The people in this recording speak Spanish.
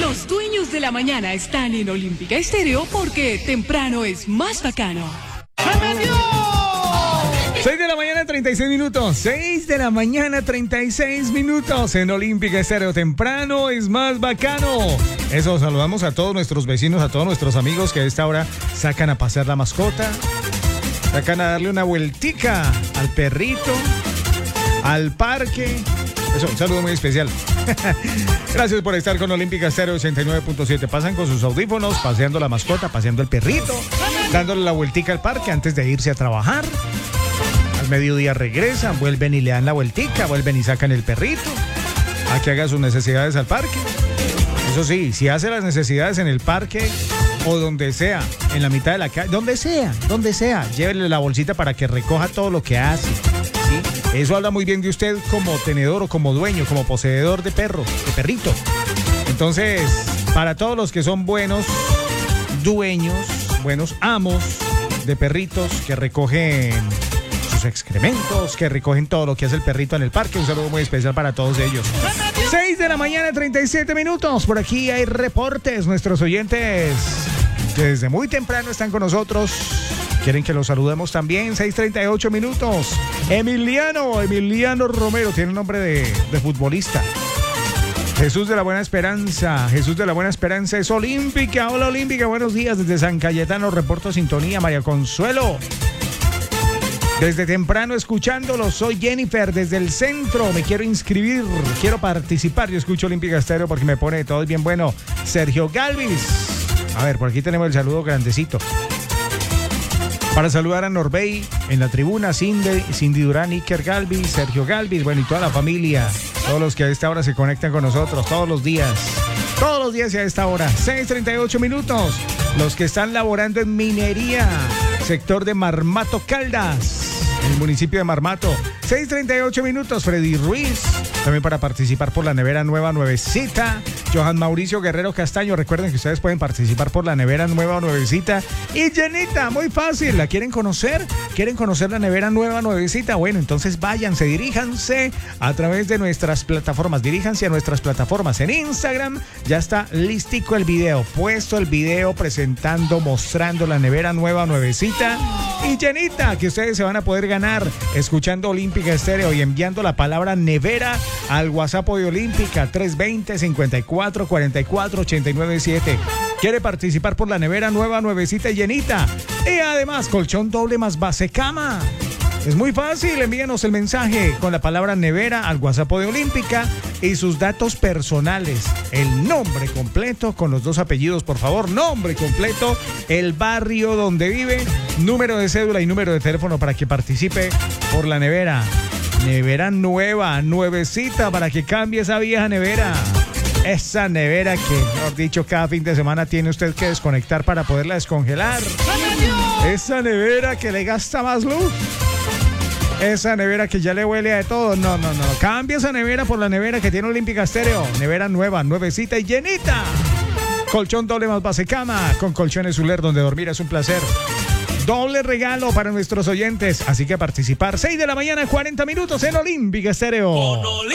Los dueños de la mañana están en Olímpica Estéreo porque temprano es más bacano. 6 de la mañana, 36 minutos. 6 de la mañana, 36 minutos en Olímpica Estéreo. Temprano es más bacano. Eso, saludamos a todos nuestros vecinos, a todos nuestros amigos que a esta hora sacan a pasear la mascota. Sacan a darle una vueltica al perrito, al parque. Eso, un saludo muy especial. Gracias por estar con Olímpica Estéreo 89.7. Pasan con sus audífonos, paseando la mascota, paseando el perrito, dándole la vueltica al parque antes de irse a trabajar. Al mediodía regresan, vuelven y le dan la vueltica, vuelven y sacan el perrito a que haga sus necesidades al parque. Eso sí, si hace las necesidades en el parque o donde sea, en la mitad de la calle, donde sea, llévele la bolsita para que recoja todo lo que hace. ¿Sí? Eso habla muy bien de usted como tenedor o como dueño, como poseedor de perro, de perrito. Entonces, para todos los que son buenos dueños, buenos amos de perritos que recogen sus excrementos, que recogen todo lo que hace el perrito en el parque, un saludo muy especial para todos ellos. 6 de la mañana, 37 minutos. Por aquí hay reportes. Nuestros oyentes que desde muy temprano están con nosotros. Quieren que los saludemos también. 6:38 minutos. Emiliano Romero, tiene nombre de futbolista. Jesús de la Buena Esperanza. Jesús de la Buena Esperanza es Olímpica. Hola Olímpica, buenos días. Desde San Cayetano reporto sintonía. María Consuelo. Desde temprano escuchándolo, soy Jennifer desde el centro, me quiero inscribir, quiero participar, yo escucho Olímpica Estéreo porque me pone todo bien bueno. Sergio Galvis, a ver, por aquí tenemos el saludo grandecito. Para saludar a Norbey en la tribuna, Cindy Durán, Iker Galvis, Sergio Galvis, bueno, y toda la familia, todos los que a esta hora se conectan con nosotros, todos los días y a esta hora. 6:38 minutos, los que están laborando en minería, sector de Marmato Caldas, en el municipio de Marmato. 6:38 minutos, Freddy Ruiz, también para participar por la nevera nueva nuevecita. Johan Mauricio Guerrero Castaño, recuerden que ustedes pueden participar por la nevera nueva nuevecita. Y llenita, muy fácil, ¿la quieren conocer? ¿Quieren conocer la nevera nueva nuevecita? Bueno, entonces váyanse, diríjanse a través de nuestras plataformas, diríjanse a nuestras plataformas. En Instagram ya está listico el video, puesto el video presentando, mostrando la nevera nueva nuevecita y llenita, que ustedes se van a poder ganar escuchando Olímpica Estéreo y enviando la palabra nevera al WhatsApp de Olímpica 320-54-44-897. ¿Quiere participar por la nevera nueva nuevecita y llenita? Y además colchón doble más base cama. Es muy fácil, envíenos el mensaje con la palabra nevera al WhatsApp de Olímpica y sus datos personales, el nombre completo con los 2 apellidos, por favor, nombre completo, el barrio donde vive, número de cédula y número de teléfono para que participe por la nevera. Nevera nueva, nuevecita, para que cambie esa vieja nevera. Esa nevera que, mejor dicho, cada fin de semana tiene usted que desconectar para poderla descongelar. Esa nevera que le gasta más luz. Esa nevera que ya le huele a de todo. No. Cambia esa nevera por la nevera que tiene Olímpica Estéreo. Nevera nueva, nuevecita y llenita. Colchón doble más base cama. Con colchones Zuler, donde dormir es un placer. Doble regalo para nuestros oyentes. Así que a participar. 6 de la mañana, 40 minutos en Olímpica Estéreo.